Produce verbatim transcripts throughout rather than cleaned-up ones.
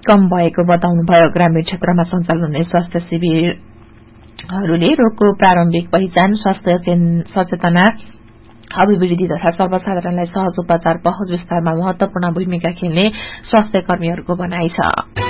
कम भएको बताउनुभयो। ग्रामीण क्षेत्रमा सञ्चालन हुने स्वास्थ्य शिविरहरूले रोगको प्रारम्भिक पहिचान, स्वास्थ्य सचेतना अभिवृद्धि तथा सर्वसाधारणलाई सहज उपचार पहुँच विस्तारमा महत्वपूर्ण भूमिका खेल्ने स्वास्थ्य कर्मीहरूको भनाइ छ।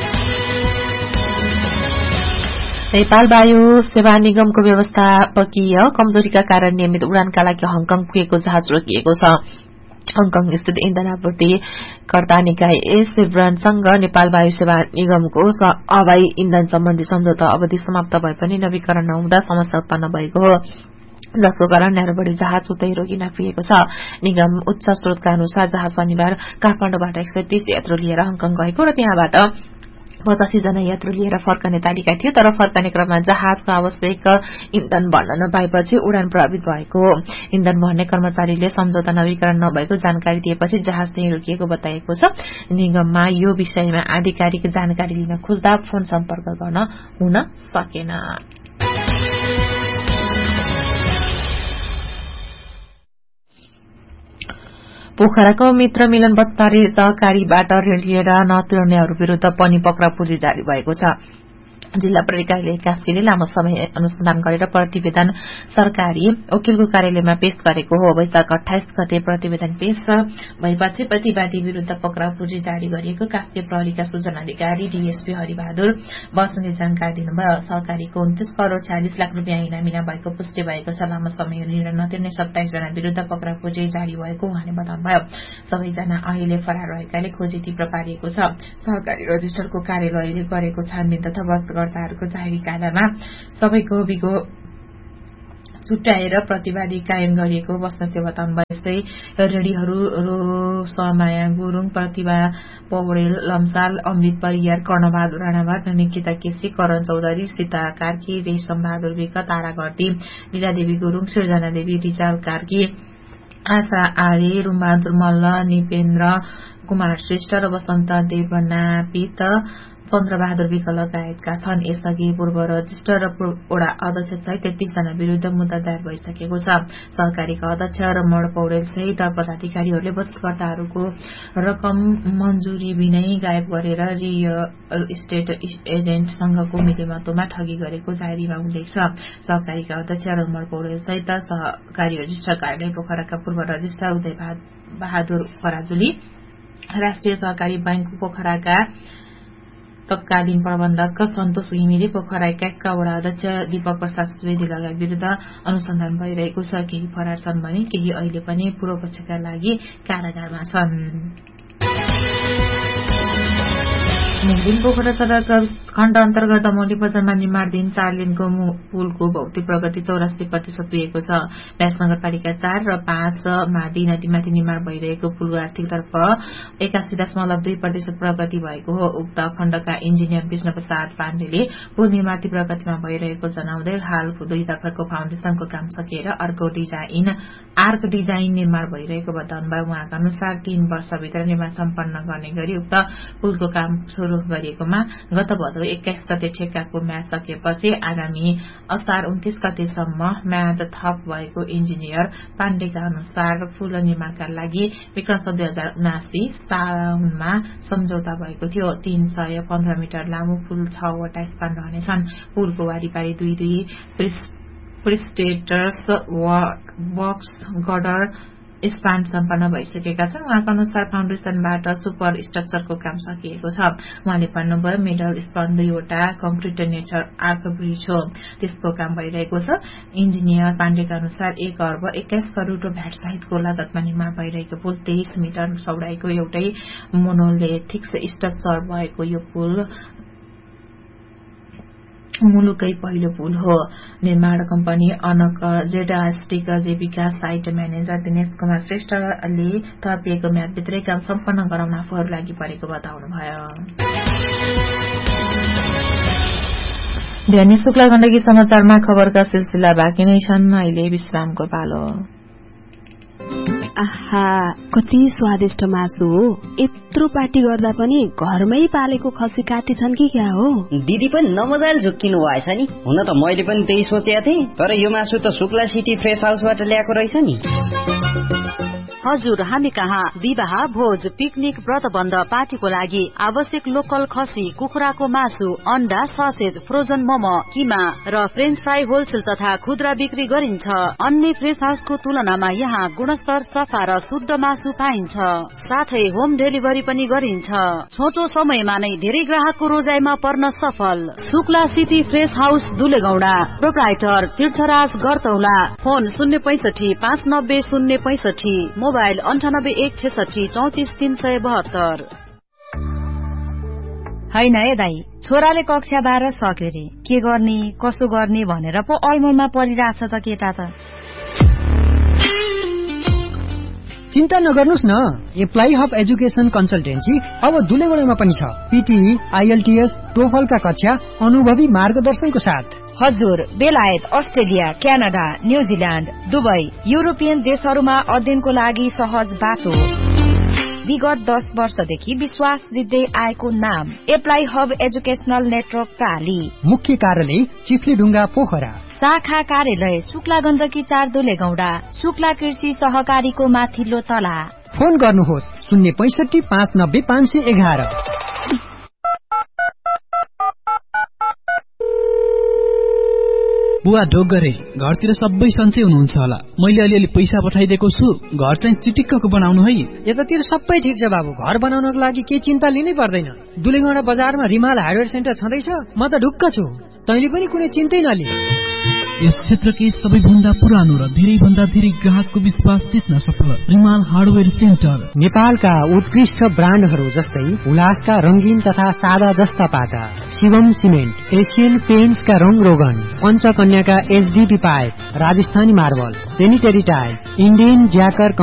नेपाल वायु सेवा निगमको व्यवस्थापकीय कमजोरीका कारण नियमित उडानका लागि हङकङ पुगेको जहाज रोकिएको छ। हङकङ स्थित इन्धन आपूर्तिकर्ता निकाय एसेब्रनसँग नेपाल वायु सेवा निगमको हवाई इन्धन सम्बन्धी सम्झौता अवधि समाप्त भए पनि नवीकरण नहुँदा समस्या उत्पन्न भएको हो, जसको कारण न्यारोबडी जहाज उतै रोकिन पुगेको छ। निगम उच्च स्रोतका अनुसार जहाज शनिबार काठमाडौँबाट एक सय तीस यात्रु लिएर हङकङ गएको र त्यहाँबाट पचासी जना यात्रु लिएर फर्कने तालिका थियो, तर फर्कने क्रममा जहाजको आवश्यक इन्धन भर्न नपाएपछि उडान प्रभावित भएको हो। इन्धन भर्ने कर्मचारीले सम्झौता नवीकरण नभएको जानकारी दिएपछि जहाज नै रोकिएको बताइएको छ। निगममा यो विषयमा आधिकारिक जानकारी लिन खोज्दा फोन सम्पर्क गर्न हुन सकेन। पोखराको मित्र मिलन बस्तारी सहकारीबाट ऋण लिएर नतिर्नेहरू विरूद्ध पनि पक्रापुर्जी जारी भएको छ। जिल्ला प्रहरी कार्यालय कास्कीले लामो समय अनुसन्धान गरेर प्रतिवेदन सरकारी वकिलको कार्यालयमा पेश गरेको हो। वैशाख अठाइस गते प्रतिवेदन पेश भएपछि प्रतिवादी विरूद्ध पक्रापुर्जी जारी गरिएको कास्की प्रहरीका सूचना अधिकारी डीएसपी हरिबहादुर बस्नेतले जानकारी दिनुभयो। सहकारीको उन्तीस करोड़ छयालिस लाख रूपियाँ इनामिना भएको पुष्टि भएको छ। लामो समय ऋण नतिर्ने सत्ताइस जना विरूद्ध पक्रापुर्जी जारी भएको उहाँले बताउनुभयो। सबैजना अहिले फरार रहेकाले खोजी तीव्र पारिएको छ। सहकारी रजिस्टरको कार्यालयले गरेको छानबिन तथा हरूको जाहेरी कायदामा सबैको बिगो छुट्याएर प्रतिवादी कायम गरिएको बस्नेतले बताउनु भयो। यस्तै ऋणीहरू रोसमाया गुरूङ, प्रतिभा पौडेल, लम्साल, अमृत परियार, कर्णबहादुर राणाभाट, निकिता केसी, करण चौधरी, सीता कार्की, रेशम बहादुर विक, तारा घटी, लीलादेवी गुरूङ, सृजना देवी, रिजाल कार्की, आशा आर्य, रुमबहादुर मल्ल, निपेन्द्र कुमार श्रेष्ठ र वसन्त देवनापित, चन्द्रबहादुर विक लगायतका छन्। यसअघि पूर्व रजिस्टर र वडा अध्यक्ष सहित तेत्तीस जना विरूद्ध मुद्दा दायर भइसकेको छ। सहकारीका अध्यक्ष रमण पौडेल सहित पदाधिकारीहरूले बचतकर्ताहरूको रकम मन्जुरी बिनै गायब गरेर रियल इस्टेट एजेन्टसँगको मिलेमतोमा ठगी गरेको जाहेरीमा उल्लेख छ। सहकारीका अध्यक्ष रमण पौडेल सहित सहकारी रजिस्टर कार्यालय पोखराका पूर्व रजिस्ट्रार उदय बहादुर पराजुली, राष्ट्रिय सहकारी बैंक पोखराका तत्कालीन प्रबन्धक सन्तोष घिमिरे, पोखरा एक्काइसका वडा अध्यक्ष दीपक प्रसाद सुवेदी लगायत विरूद्ध अनुसन्धान भइरहेको छ। केही फरार छन् भने केही अहिले पनि पूर्व पक्षका लागि कारागारमा छन्। मुगलिन पोखरा सडक खण्ड अन्तर्गत मौली बजारमा निर्माणाधीन चार लेनको पुलको भौतिक प्रगति चौरासी प्रतिशत पुगेको छ। व्यास नगरपालिका चार र पाँचमा दुई नदीमाथि निर्माण भइरहेको पुलको आर्थिक तर्फ एकासी दशमलव दुई प्रतिशत प्रगति भएको हो। उक्त खण्डका इन्जिनियर विष्णु प्रसाद पाण्डेले पुल निर्माण प्रगतिमा भइरहेको जनाउँदै हाल दुईतर्फको फाउन्डेशनको काम सकिएर अर्को डिजाइन आर्क डिजाइन निर्माण भइरहेको बताउनुभयो। उहाँका अनुसार तीन वर्षभित्र निर्माण सम्पन्न गर्ने गरी उक्त पुलको काम शुरू गरिएकोमा गत भदौ एक्काइस गते ठेक्काको म्याद सकिएपछि आगामी असार उन्तीस गतेसम्म म्याद थप भएको इन्जिनियर पाण्डेका अनुसार पुल निर्माणका लागि विक्रम दुई हजार उनासी साउनमा सम्झौता भएको थियो। तीन सय पन्ध्र मिटर लामो पुल छवटा स्पान रहनेछन्। पुलको वारिपारी दुई दुई प्रिस्टेटर्स बक्स गर्डर स्पान सम्पन्न भइसकेका छन्। उहाँको अनुसार फाउन्डेशनबाट सुपर स्ट्रक्चरको काम सकिएको छ। उहाँले भन्नुभयो मिडल स्पान दुईवटा कंक्रिट नेचर आर्क ब्रिज हो, त्यसको काम भइरहेको छ। इन्जिनियर पाण्डेका अनुसार एक अर्ब एक्काइस करोड़ भ्याट सहितको लागतमा निर्माण भइरहेको पुल तेइस मिटर चौडाइको एउटै मोनोलिथिक स्ट्रक्चर भएको यो पुल मुलुकै पहिलो पुल हो। निर्माण company अनक जेडास्टिक जेबीका site manager Dinesh Kumar श्रेष्ठले थपिएको म्यादभित्रै काम सम्पन्न गराउन आफूहरू लागि परेको बताउनुभयो। ध्यानी शुक्ला गण्डकी समाचारमा खबरका सिलसिला बाँकी नै छन्। अहिले विश्रामको पालो। आहा, कति स्वादिष्ट मासु हो। यत्रो पार्टी गर्दा पनि घरमै पालेको खसी काटी छन् कि क्या हो? दिदी पनि नमजाले झुक्किनु भएछ नि। हुन त मैले पनि त्यही सोचेको थिएँ, तर यो मासु त शुक्ला सिटी फ्रेश हाउसबाट ल्याएको रहेछ नि। हजुर, हामी कहाँ विवाह, भोज, पिकनिक, व्रतबन्ध, पार्टीको लागि आवश्यक लोकल खसी, कुखुराको मासु, अन्डा, ससेज, फ्रोजन मोमो, किमा र फ्रेन्च फ्राई होलसेल तथा खुद्रा बिक्री गरिन्छ। अन्य फ्रेस हाउसको तुलनामा यहाँ गुणस्तर, सफा र शुद्ध मासु पाइन्छ। साथै होम डेलिभरी पनि गरिन्छ। छोटो समयमा नै धेरै ग्राहकको रोजाइमा पर्न सफल। Shukla city fresh house दुलेगौडा, proprietor तीर्थराज गरतौला। फोन शून्य पैसठी पाँच नब्बे शून्य पैसठी, मोबाइल अन्ठानब्बे एक छेसठी चौतिस तीन सय बहत्तर। हैन ए दाई, छोराले कक्षा बाह्र सक्यो रे, के गर्ने कसो गर्ने भनेर पो ऐमलमा परिरहेछ त केटा त। चिन्ता नगर्नुस् न, एप्लाई हब एजुकेसन कन्सल्टेन्सी अब दुलेगौडामा पनि छ। पीटीई, आईएलटीएस, टोफलका कक्षा अनुभवी मार्गदर्शनको साथ। हजुर, बेलायत, Australia, Canada, New Zealand, Dubai, European देशहरूमा अध्ययनको लागि सहज बाटो। विगत दस वर्षदेखि विश्वास दिँदै आएको नाम एप्लाई हब एजुकेशनल नेटवर्क प्राली। मुख्य कार्यालय चिफ्लीढुङ्गा पोखरा। शाखा कार्यालय शुक्ला गण्डकी चार दुलेगौडा, शुक्ला कृषि सहकारीको माथिल्लो तला। फोन गर्नुहोस् शून्य पैसठी पाँच नब्बे पाँच सय एघार। बुवा ढोक गरे, घरतिर सबै सन्चै हुनुहुन्छ होला। मैले अलिअलि पैसा पठाइदिएको छु, घर चाहिँ चिटिक्कको बनाउनु है। यतातिर सबै ठिक छ बाबु, घर बनाउनको लागि के चिन्ता लिनै पर्दैन। दुलेगौडा बजारमा रिमाल हार्डवेयर सेन्टर छँदैछ, म त ढुक्क छु। तैँले पनि कुनै चिन्तै नलि। यस क्षेत्रकै सबैभन्दा पुरानो र धेरै भन्दा धेरै ग्राहकको विश्वास जित्न सफल रिमाल हार्डवेयर सेन्टर। नेपालका उत्कृष्ट ब्रान्डहरू जस्तै उल्लासका रंगीन तथा सादा जस्ता पाटा, शिवम सिमेन्ट, एशियन पेन्ट्सका रंग रोगन, पञ्चकन्याका HDP pipe, Rajasthani marble, sanitary tiles, Indian ज्याकर